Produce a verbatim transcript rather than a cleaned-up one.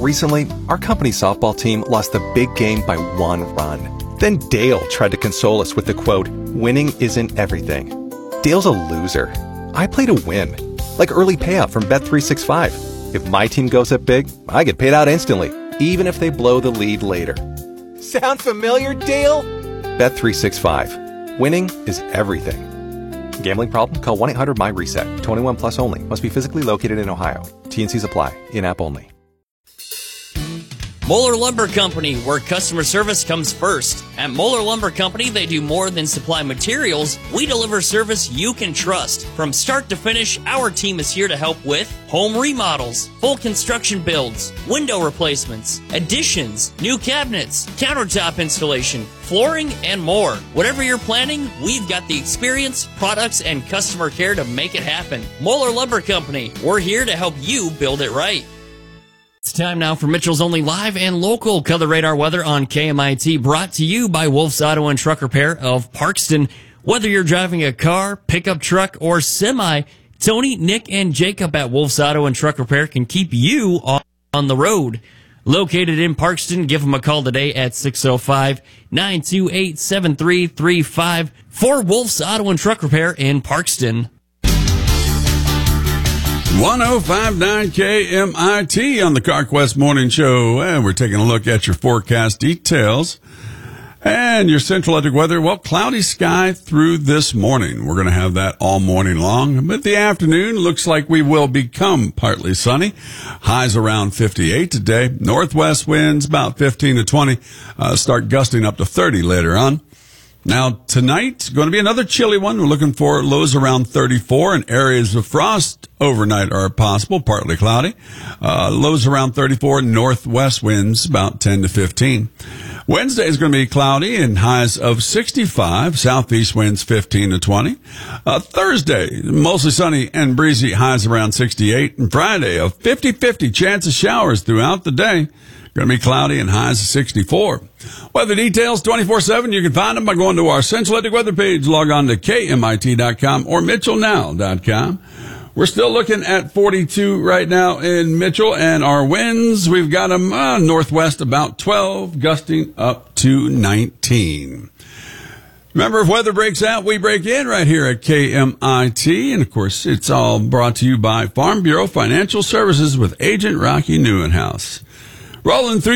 Recently, our company softball team lost the big game by one run. Then Dale tried to console us with the quote, "Winning isn't everything." Dale's a loser. I play to win, like early payout from Bet three sixty-five. If my team goes up big, I get paid out instantly, even if they blow the lead later. Sound familiar, Dale? Bet three sixty-five. Winning is everything. Gambling problem? Call one eight hundred M Y reset. twenty-one plus only. Must be physically located in Ohio. T and Cs apply. In-app only. Moeller Lumber Company, where customer service comes first. At Moeller Lumber Company, they do more than supply materials. We deliver service you can trust. From start to finish, our team is here to help with home remodels, full construction builds, window replacements, additions, new cabinets, countertop installation, flooring, and more. Whatever you're planning, we've got the experience, products, and customer care to make it happen. Moeller Lumber Company, we're here to help you build it right. It's time now for Mitchell's Only Live and Local Color Radar Weather on K M I T, brought to you by Wolf's Auto and Truck Repair of Parkston. Whether you're driving a car, pickup truck, or semi, Tony, Nick, and Jacob at Wolf's Auto and Truck Repair can keep you on the road. Located in Parkston, give them a call today at six oh five, nine two eight, seven three three five for Wolf's Auto and Truck Repair in Parkston. one oh five point nine K M I T on the CarQuest Morning Show, and we're taking a look at your forecast details and your Central Electric weather. Well, cloudy sky through this morning. We're going to have that all morning long, but the afternoon looks like we will become partly sunny. Highs around fifty-eight today. Northwest winds about fifteen to twenty, uh, start gusting up to thirty later on. Now, tonight, going to be another chilly one. We're looking for lows around thirty-four, and areas of frost overnight are possible, partly cloudy. Uh, lows around thirty-four, northwest winds about ten to fifteen. Wednesday is going to be cloudy and highs of sixty-five, southeast winds fifteen to twenty. Uh, Thursday, mostly sunny and breezy, highs around sixty-eight. And Friday, a fifty-fifty chance of showers throughout the day. Going to be cloudy and highs of sixty-four. Weather details twenty-four seven. You can find them by going to our Central Electric weather page. Log on to K M I T dot com or Mitchell Now dot com. We're still looking at forty-two right now in Mitchell, and our winds, we've got them uh, northwest about twelve, gusting up to nineteen. Remember, if weather breaks out, we break in right here at K M I T. And, of course, it's all brought to you by Farm Bureau Financial Services with Agent Rocky Neuenhouse. Rolling through